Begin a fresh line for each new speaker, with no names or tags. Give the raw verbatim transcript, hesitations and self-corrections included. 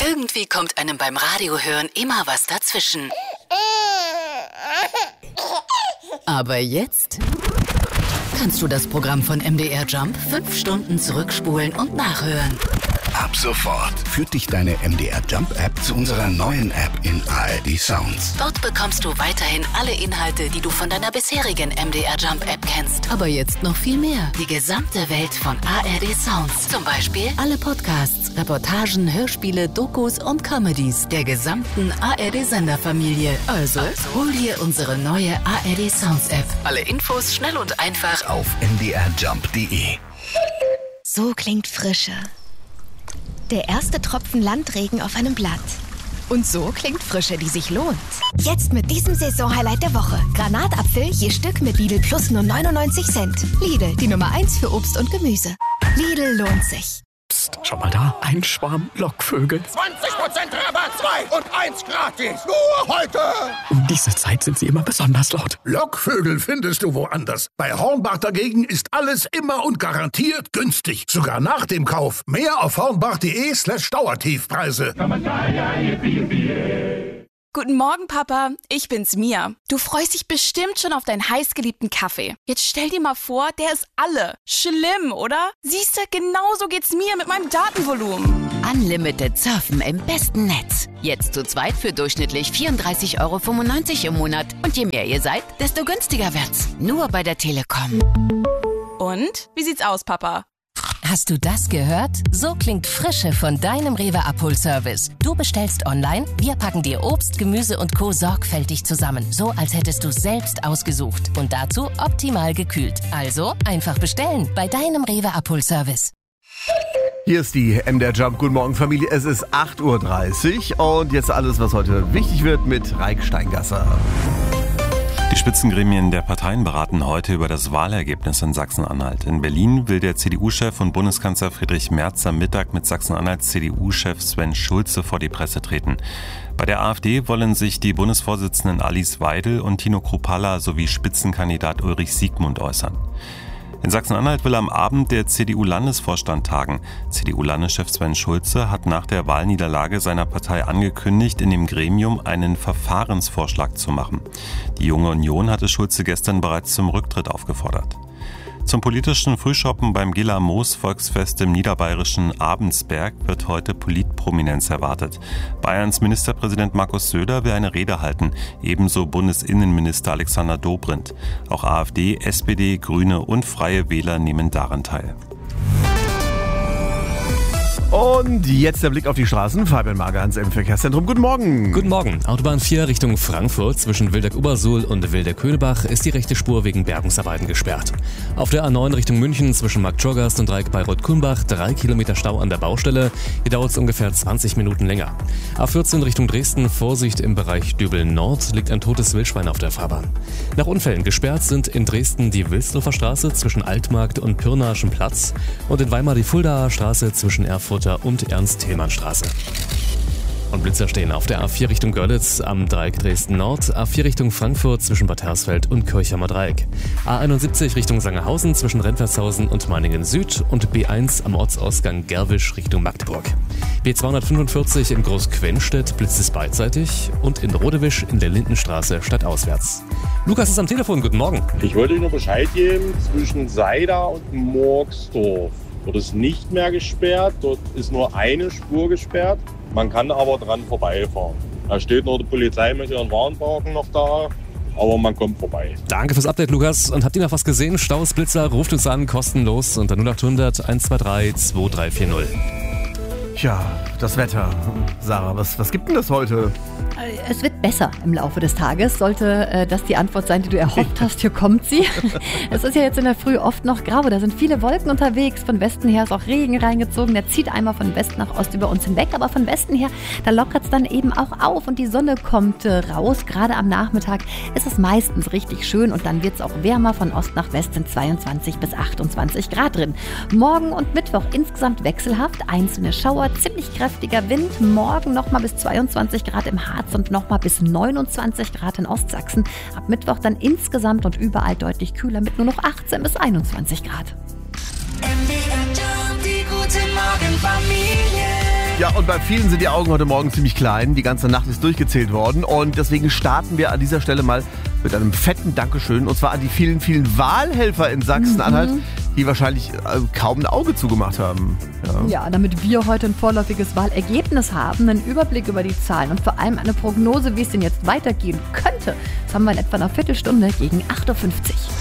Irgendwie kommt einem beim Radiohören immer was dazwischen. Aber jetzt kannst du das Programm von M D R Jump fünf Stunden zurückspulen und nachhören.
Ab sofort führt dich deine M D R Jump App zu unserer neuen App in A R D Sounds.
Dort bekommst du weiterhin alle Inhalte, die du von deiner bisherigen M D R Jump App kennst. Aber jetzt noch viel mehr. Die gesamte Welt von A R D Sounds. Zum Beispiel alle Podcasts, Reportagen, Hörspiele, Dokus und Comedies der gesamten A R D-Senderfamilie. Also, also hol dir unsere neue A R D Sounds App. Alle Infos schnell und einfach
auf m d r jump punkt d e.
So klingt Frische. Der erste Tropfen Landregen auf einem Blatt. Und so klingt Frische, die sich lohnt. Jetzt mit diesem Saisonhighlight der Woche. Granatapfel je Stück mit Lidl Plus nur neunundneunzig Cent. Lidl, die Nummer eins für Obst und Gemüse. Lidl lohnt sich.
Psst, schau mal da, ein Schwarm Lockvögel.
zwanzig Prozent Rabatt, zwei und eins gratis. Nur heute.
Um diese Zeit sind sie immer besonders laut.
Lockvögel findest du woanders. Bei Hornbach dagegen ist alles immer und garantiert günstig. Sogar nach dem Kauf. Mehr auf hornbach.de slash Dauertiefpreise.
Guten Morgen, Papa. Ich bin's, Mia. Du freust dich bestimmt schon auf deinen heißgeliebten Kaffee. Jetzt stell dir mal vor, der ist alle. Schlimm, oder? Siehste, genauso geht's mir mit meinem Datenvolumen.
Unlimited Surfen im besten Netz. Jetzt zu zweit für durchschnittlich vierunddreißig Euro fünfundneunzig im Monat. Und je mehr ihr seid, desto günstiger wird's. Nur bei der Telekom.
Und? Wie sieht's aus, Papa?
Hast du das gehört? So klingt Frische von deinem Rewe-Abholservice. Du bestellst online, wir packen dir Obst, Gemüse und Co. sorgfältig zusammen. So, als hättest du selbst ausgesucht. Und dazu optimal gekühlt. Also einfach bestellen bei deinem Rewe-Abholservice.
Hier ist die M D R Jump. Guten Morgen, Familie. Es ist acht Uhr dreißig und jetzt alles, was heute wichtig wird mit Raik Steingasser.
Die Spitzengremien der Parteien beraten heute über das Wahlergebnis in Sachsen-Anhalt. In Berlin will der C D U-Chef und Bundeskanzler Friedrich Merz am Mittag mit Sachsen-Anhalts C D U-Chef Sven Schulze vor die Presse treten. Bei der AfD wollen sich die Bundesvorsitzenden Alice Weidel und Tino Kruppalla sowie Spitzenkandidat Ulrich Siegmund äußern. In Sachsen-Anhalt will am Abend der C D U-Landesvorstand tagen. C D U-Landeschef Sven Schulze hat nach der Wahlniederlage seiner Partei angekündigt, in dem Gremium einen Verfahrensvorschlag zu machen. Die Junge Union hatte Schulze gestern bereits zum Rücktritt aufgefordert. Zum politischen Frühschoppen beim Gila Moos Volksfest im niederbayerischen Abensberg wird heute Politprominenz erwartet. Bayerns Ministerpräsident Markus Söder will eine Rede halten, ebenso Bundesinnenminister Alexander Dobrindt. Auch AfD, S P D, Grüne und Freie Wähler nehmen daran teil.
Und jetzt der Blick auf die Straßen. Fabian Magerhans im Verkehrszentrum. Guten Morgen.
Guten Morgen. Autobahn vier Richtung Frankfurt zwischen Wildeck-Obersuhl und Wildeck-Köhlbach ist die rechte Spur wegen Bergungsarbeiten gesperrt. Auf der A neun Richtung München zwischen Marktschorgast und Dreieck Bayreuth-Kulmbach drei Kilometer Stau an der Baustelle. Hier dauert es ungefähr zwanzig Minuten länger. A vierzehn Richtung Dresden, Vorsicht im Bereich Dübel-Nord, liegt ein totes Wildschwein auf der Fahrbahn. Nach Unfällen gesperrt sind in Dresden die Wilsdorfer Straße zwischen Altmarkt und Pirnaischen Platz und in Weimar die Fuldaer Straße zwischen Erfurt und Ernst-Thälmann-Straße. Und Blitzer stehen auf der A vier Richtung Görlitz am Dreieck Dresden-Nord, A vier Richtung Frankfurt zwischen Bad Hersfeld und Kirchheimer Dreieck, A einundsiebzig Richtung Sangerhausen zwischen Rentwershausen und Meiningen-Süd und B eins am Ortsausgang Gerwisch Richtung Magdeburg. B zweihundertfünfundvierzig in Großquenstedt blitzt es beidseitig und in Rodewisch in der Lindenstraße stadtauswärts. Lukas ist am Telefon, guten Morgen.
Ich wollte Ihnen nur Bescheid geben, zwischen Seida und Murgsdorf wird es nicht mehr gesperrt. Dort ist nur eine Spur gesperrt. Man kann aber dran vorbeifahren. Da steht noch die Polizei mit ihren Warnbalken noch da, aber man kommt vorbei.
Danke fürs Update, Lukas. Und habt ihr noch was gesehen? Staus, Blitzer, ruft uns an, kostenlos unter null achthundert eins zwei drei zwei drei vier null.
Tja, das Wetter. Sarah, was, was gibt denn das heute?
Es wird besser im Laufe des Tages. Sollte äh, das die Antwort sein, die du erhofft hast, hier kommt sie. Es ist ja jetzt in der Früh oft noch grau. Da sind viele Wolken unterwegs. Von Westen her ist auch Regen reingezogen. Der zieht einmal von West nach Ost über uns hinweg. Aber von Westen her, da lockert es dann eben auch auf und die Sonne kommt äh, raus. Gerade am Nachmittag ist es meistens richtig schön und dann wird es auch wärmer. Von Ost nach West sind zweiundzwanzig bis achtundzwanzig Grad drin. Morgen und Mittwoch insgesamt wechselhaft. Einzelne Schauer, ziemlich kräftiger Wind. Morgen nochmal bis zweiundzwanzig Grad im Harz und nochmal bis neunundzwanzig Grad in Ostsachsen. Ab Mittwoch dann insgesamt und überall deutlich kühler mit nur noch achtzehn bis einundzwanzig Grad.
M D R Jump, die gute Morgenfamilie.
Ja, und bei vielen sind die Augen heute Morgen ziemlich klein. Die ganze Nacht ist durchgezählt worden. Und deswegen starten wir an dieser Stelle mal mit einem fetten Dankeschön. Und zwar an die vielen, vielen Wahlhelfer in Sachsen-Anhalt, mhm. die wahrscheinlich äh, kaum ein Auge zugemacht haben.
Ja. ja, damit wir heute ein vorläufiges Wahlergebnis haben, einen Überblick über die Zahlen und vor allem eine Prognose, wie es denn jetzt weitergehen könnte. Das haben wir in etwa einer Viertelstunde gegen acht Uhr fünfzig.